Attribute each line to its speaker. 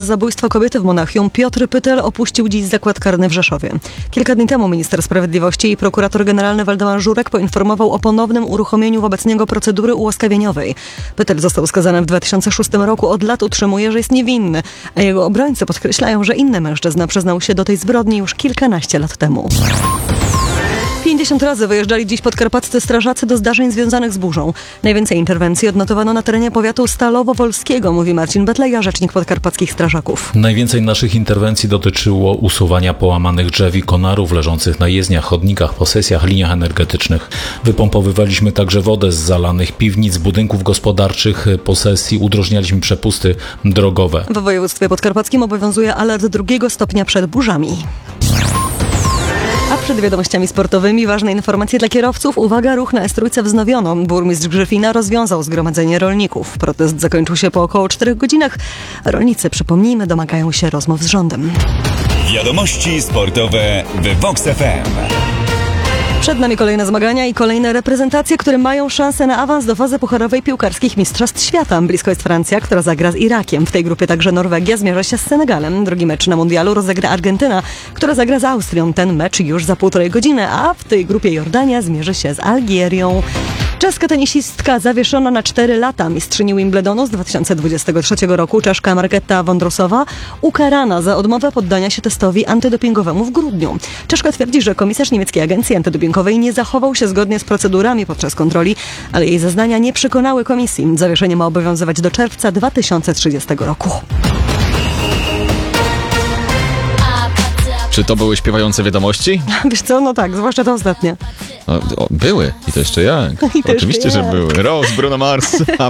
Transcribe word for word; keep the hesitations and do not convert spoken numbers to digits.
Speaker 1: zabójstwo kobiety w Monachium Piotr Pytel opuścił dziś zakład karny w Rzeszowie. Kilka dni temu minister sprawiedliwości i prokurator generalny Waldemar Żurek poinformował o ponownym uruchomieniu wobec niego procedury ułaskawieniowej. Pytel został skazany w dwa tysiące szóstym roku, od lat utrzymuje, że jest niewinny, a jego obrońcy podkreślają, że inny mężczyzna przyznał się do tej zbrodni już kilkanaście lat temu. pięćdziesiąt razy wyjeżdżali dziś podkarpaccy strażacy do zdarzeń związanych z burzą. Najwięcej interwencji odnotowano na terenie powiatu stalowo-wolskiego, mówi Marcin Betleja, rzecznik podkarpackich strażaków.
Speaker 2: Najwięcej naszych interwencji dotyczyło usuwania połamanych drzew i konarów leżących na jezdniach, chodnikach, posesjach, liniach energetycznych. Wypompowywaliśmy także wodę z zalanych piwnic, budynków gospodarczych, posesji, udrożnialiśmy przepusty drogowe.
Speaker 1: W województwie podkarpackim obowiązuje alert drugiego stopnia przed burzami. A przed wiadomościami sportowymi ważne informacje dla kierowców. Uwaga, ruch na S trzy wznowiono. Burmistrz Grzywina rozwiązał zgromadzenie rolników. Protest zakończył się po około czterech godzinach. Rolnicy, przypomnijmy, domagają się rozmów z rządem.
Speaker 3: Wiadomości sportowe w Vox F M.
Speaker 1: Przed nami kolejne zmagania i kolejne reprezentacje, które mają szansę na awans do fazy pucharowej piłkarskich Mistrzostw Świata. Blisko jest Francja, która zagra z Irakiem. W tej grupie także Norwegia zmierza się z Senegalem. Drugi mecz na mundialu rozegra Argentyna, która zagra z Austrią. Ten mecz już za półtorej godziny, a w tej grupie Jordania zmierzy się z Algierią. Czeska tenisistka zawieszona na cztery lata. Mistrzyni Wimbledonu z dwa tysiące dwudziestego trzeciego roku, Czeszka Markéta Vondroušová, ukarana za odmowę poddania się testowi antydopingowemu w grudniu. Czeszka twierdzi, że komisarz niemieckiej agencji antydopingowej nie zachował się zgodnie z procedurami podczas kontroli, ale jej zeznania nie przekonały komisji. Zawieszenie ma obowiązywać do czerwca dwa tysiące trzydziestego roku.
Speaker 4: Czy to były śpiewające wiadomości?
Speaker 1: Wiesz co, no tak, zwłaszcza to ostatnie.
Speaker 4: O, o, były. I to jeszcze jak.
Speaker 1: I to
Speaker 4: Oczywiście,
Speaker 1: jeszcze
Speaker 4: że
Speaker 1: jak.
Speaker 4: były. Rose, Bruno Mars.